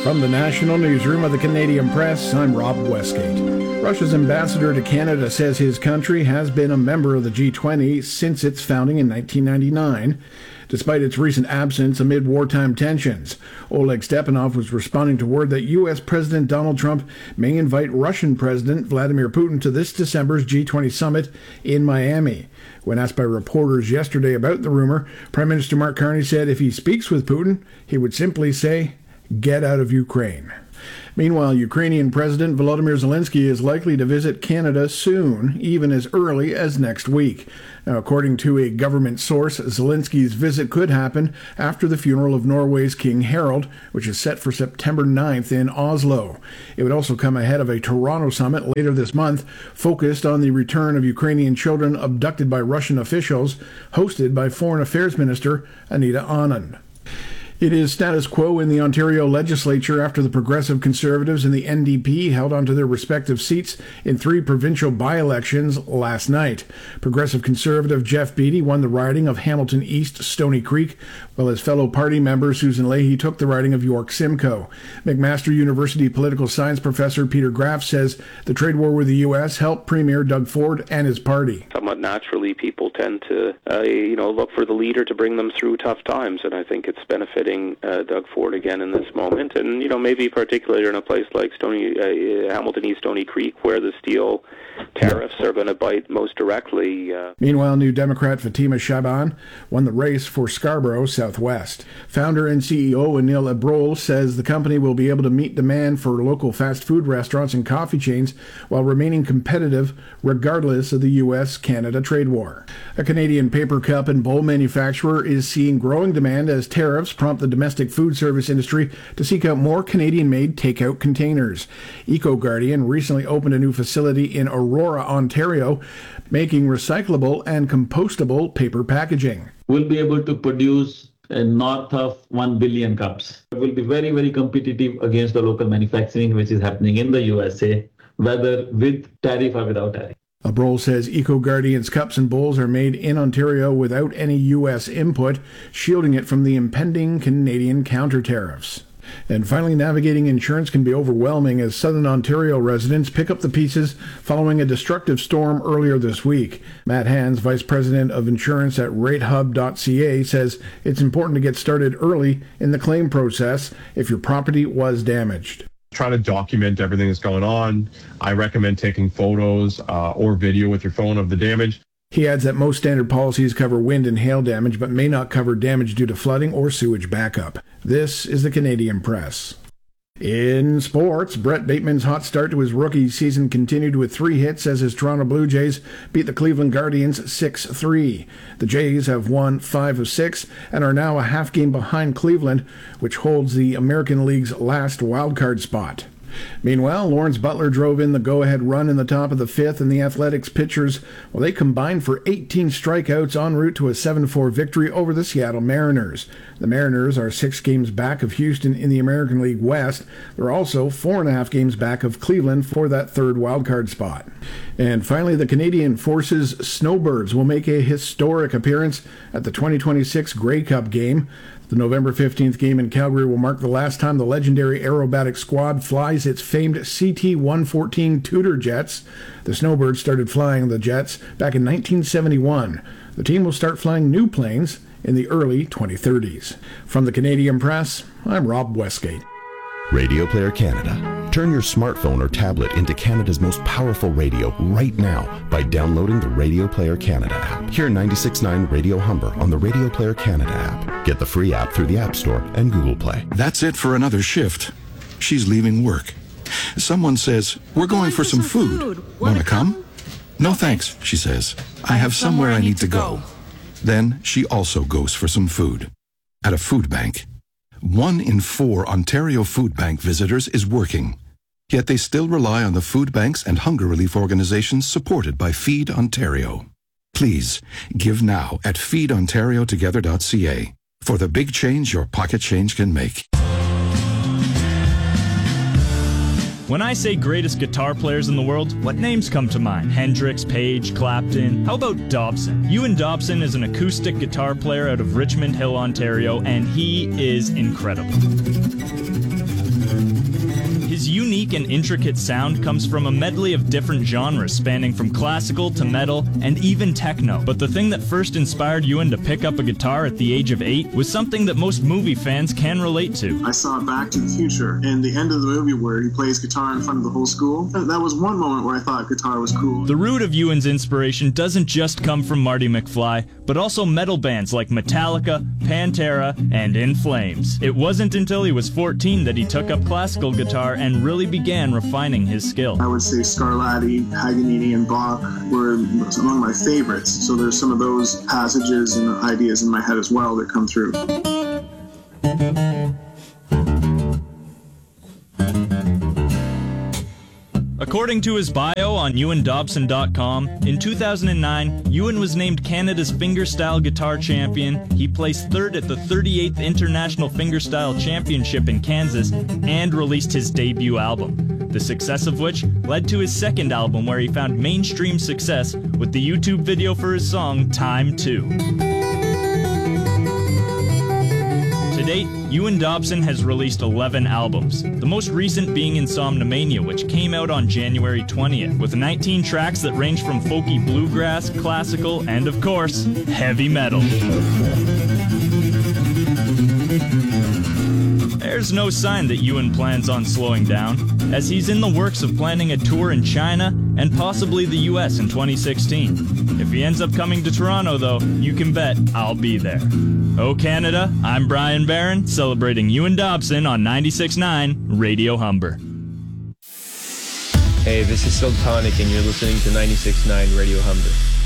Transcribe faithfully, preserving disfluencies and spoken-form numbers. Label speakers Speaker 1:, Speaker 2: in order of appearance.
Speaker 1: From the National Newsroom of the Canadian Press, I'm Rob Westgate. Russia's ambassador to Canada says his country has been a member of the G twenty since its founding in nineteen ninety-nine, despite its recent absence amid wartime tensions. Oleg Stepanov was responding to word that U S President Donald Trump may invite Russian President Vladimir Putin to this December's G twenty summit in Miami. When asked by reporters yesterday about the rumor, Prime Minister Mark Carney said if he speaks with Putin, he would simply say, "Get out of Ukraine." Meanwhile, Ukrainian President Volodymyr Zelensky is likely to visit Canada soon, even as early as next week. Now, according to a government source, Zelensky's visit could happen after the funeral of Norway's King Harald, which is set for September ninth in Oslo. It would also come ahead of a Toronto summit later this month, focused on the return of Ukrainian children abducted by Russian officials, hosted by Foreign Affairs Minister Anita Anand. It is status quo in the Ontario legislature after the Progressive Conservatives and the N D P held onto their respective seats in three provincial by-elections last night. Progressive Conservative Jeff Beattie won the riding of Hamilton East Stony Creek, while his fellow party member Susan Leahy took the riding of York Simcoe. McMaster University political science professor Peter Graff says the trade war with the U S helped Premier Doug Ford and his party.
Speaker 2: Somewhat naturally, people tend to, uh, you know, look for the leader to bring them through tough times, and I think it's benefiting Uh, Doug Ford again in this moment, and you know maybe particularly in a place like Stony uh, Hamilton East Stony Creek, where the steel tariffs are going to bite most directly. Uh.
Speaker 1: Meanwhile, New Democrat Fatima Shaban won the race for Scarborough Southwest. Founder and C E O Anil Abrol says the company will be able to meet demand for local fast food restaurants and coffee chains while remaining competitive regardless of the U S Canada trade war. A Canadian paper cup and bowl manufacturer is seeing growing demand as tariffs prompt the domestic food service industry to seek out more Canadian-made takeout containers. EcoGuardian recently opened a new facility in Aurora, Ontario, making recyclable and compostable paper packaging.
Speaker 3: We'll be able to produce uh, north of one billion cups. It will be very, very competitive against the local manufacturing which is happening in the U S A, whether with tariff or without tariff.
Speaker 1: Abrol says EcoGuardian's cups and bowls are made in Ontario without any U S input, shielding it from the impending Canadian counter tariffs. And finally, navigating insurance can be overwhelming as Southern Ontario residents pick up the pieces following a destructive storm earlier this week. Matt Hans, Vice President of Insurance at rate hub dot c a, says it's important to get started early in the claim process if your property was damaged.
Speaker 4: Try to document everything that's going on. I recommend taking photos uh, or video with your phone of the damage.
Speaker 1: He adds that most standard policies cover wind and hail damage, but may not cover damage due to flooding or sewage backup. This is the Canadian Press. In sports, Brett Bateman's hot start to his rookie season continued with three hits as his Toronto Blue Jays beat the Cleveland Guardians six three. The Jays have won five of six and are now a half game behind Cleveland, which holds the American League's last wildcard spot. Meanwhile, Lawrence Butler drove in the go-ahead run in the top of the fifth, and the Athletics pitchers, well, they combined for eighteen strikeouts en route to a seven four victory over the Seattle Mariners. The Mariners are six games back of Houston in the American League West. They're also four and a half games back of Cleveland for that third wildcard spot. And finally, the Canadian Forces Snowbirds will make a historic appearance at the twenty twenty-six Grey Cup game. The November fifteenth game in Calgary will mark the last time the legendary aerobatic squad flies its famed C T one fourteen Tudor jets. The Snowbirds started flying the jets back in nineteen seventy-one. The team will start flying new planes in the early twenty thirties. From the Canadian Press, I'm Rob Westgate.
Speaker 5: Radio Player Canada. Turn your smartphone or tablet into Canada's most powerful radio right now by downloading the Radio Player Canada app. Hear ninety-six point nine Radio Humber on the Radio Player Canada app. Get the free app through the App Store and Google Play.
Speaker 6: That's it for another shift. She's leaving work. Someone says, "We're going for some food. Want to come?" "No thanks," she says. "I have somewhere I need to go." Then she also goes for some food. At a food bank. One in four Ontario Food Bank visitors is working. Yet they still rely on the food banks and hunger relief organizations supported by Feed Ontario. Please, give now at feed ontario together dot c a for the big change your pocket change can make.
Speaker 7: When I say greatest guitar players in the world, what names come to mind? Hendrix, Page, Clapton. How about Dobson? Ewan Dobson is an acoustic guitar player out of Richmond Hill, Ontario, and he is incredible. His unique and intricate sound comes from a medley of different genres spanning from classical to metal and even techno. But the thing that first inspired Ewan to pick up a guitar at the age of eight was something that most movie fans can relate to.
Speaker 8: I saw Back to the Future, and the end of the movie where he plays guitar in front of the whole school, that was one moment where I thought guitar was cool.
Speaker 7: The root of Ewan's inspiration doesn't just come from Marty McFly, but also metal bands like Metallica, Pantera, and In Flames. It wasn't until he was fourteen that he took up classical guitar and really began refining his skill.
Speaker 8: I would say Scarlatti, Paganini, and Bach were among my favorites, so there's some of those passages and ideas in my head as well that come through.
Speaker 7: According to his bio on Ewan Dobson dot com, in two thousand nine, Ewan was named Canada's fingerstyle guitar champion. He placed third at the thirty-eighth International Fingerstyle Championship in Kansas and released his debut album, the success of which led to his second album where he found mainstream success with the YouTube video for his song Time two. To date, Ewan Dobson has released eleven albums, the most recent being Insomnomania, which came out on January twentieth, with nineteen tracks that range from folky bluegrass, classical, and of course, heavy metal. There's no sign that Ewan plans on slowing down, as he's in the works of planning a tour in China and possibly the U S in twenty sixteen. If he ends up coming to Toronto, though, you can bet I'll be there. Oh Canada, I'm Brian Barron, celebrating Ewan Dobson on ninety-six point nine Radio Humber.
Speaker 9: Hey, this is Silk Tonic, and you're listening to ninety-six point nine Radio Humber.